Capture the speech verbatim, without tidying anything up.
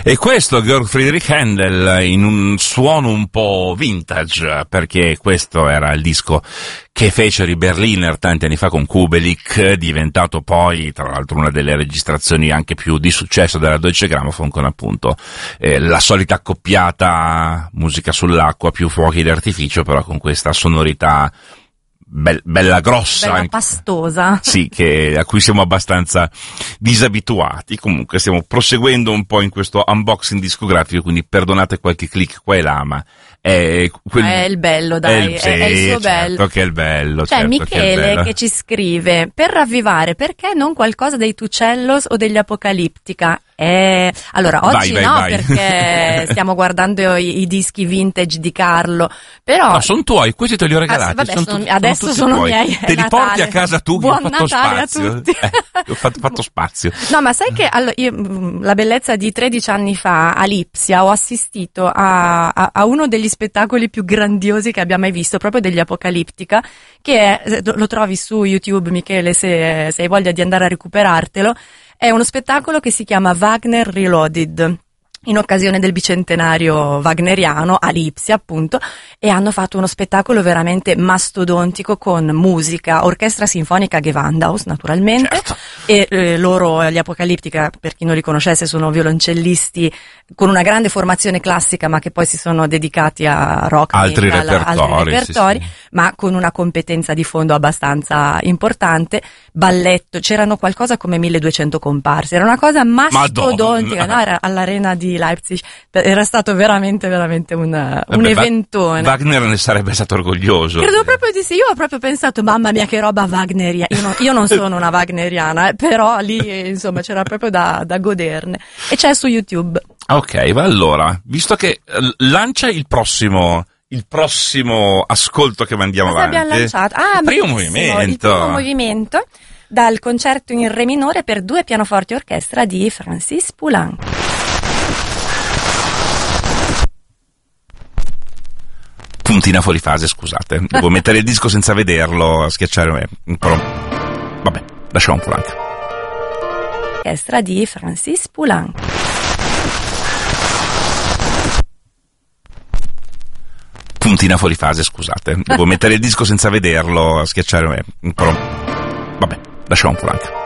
E questo Georg Friedrich Händel in un suono un po' vintage, perché questo era il disco che fecero i Berliner tanti anni fa con Kubelik, diventato poi tra l'altro una delle registrazioni anche più di successo della Deutsche Grammophon, con appunto eh, la solita accoppiata musica sull'acqua, più fuochi d'artificio, però con questa sonorità Be- bella grossa, bella anche, pastosa, sì, che a cui siamo abbastanza disabituati. Comunque stiamo proseguendo un po' in questo unboxing discografico, quindi perdonate qualche click qua e là, ma è, quel, è il bello, dai, è il, sì, è, è il suo certo bello. Che è il bello. C'è certo Michele che, è il bello. che ci scrive: per ravvivare, perché non qualcosa dei Tucellos o degli Apocalittica? Eh, allora, oggi vai, vai, no, vai. perché stiamo guardando i, i dischi vintage di Carlo, però... No, sono tuoi, questi te li ho regalati. Ah, vabbè, sono sono, tu, adesso sono, sono tutti miei. tuoi. Te li Natale. porti a casa tu, che ho Buon fatto Natale spazio. a tutti. Eh, ho fatto, fatto spazio. No, ma sai che allora, io, la bellezza di tredici anni fa a Lipsia ho assistito a, a, a uno degli spettacoli più grandiosi che abbia mai visto, proprio degli Apocalittica, che è, lo trovi su YouTube, Michele, se, se hai voglia di andare a recuperartelo. È uno spettacolo che si chiama Wagner Reloaded, in occasione del bicentenario wagneriano a Lipsia, appunto, e hanno fatto uno spettacolo veramente mastodontico con musica, orchestra sinfonica Gewandhaus, naturalmente, certo. e eh, loro, gli Apocalittica, per chi non li conoscesse, sono violoncellisti con una grande formazione classica, ma che poi si sono dedicati a rock, altri metal, repertori, altri repertori sì, sì. ma con una competenza di fondo abbastanza importante. Balletto, c'erano qualcosa come milleduecento comparsi, era una cosa mastodontica, no? Era all'arena di Leipzig, era stato veramente veramente un, Vabbè, un eventone. Wagner ne sarebbe stato orgoglioso. Credo proprio di sì, io ho proprio pensato, mamma mia che roba wagneriana, io, no, io non sono una wagneriana, eh, però lì eh, insomma c'era proprio da, da goderne, e c'è su YouTube. Ok, va allora, visto che uh, lancia il prossimo... il prossimo ascolto che mandiamo Cosa avanti. abbiamo lanciato? Ah, il primo benissimo, movimento. Il primo movimento dal concerto in re minore per due pianoforti e orchestra di Francis Poulenc. Puntina fuori fase, scusate. Devo mettere il disco senza vederlo, schiacciare un po'. Vabbè, lasciamo Poulenc. Orchestra di Francis Poulenc. Puntina fuori fase, scusate. Devo mettere il disco senza vederlo, schiacciare un po'. Vabbè, lasciamo Poulenc.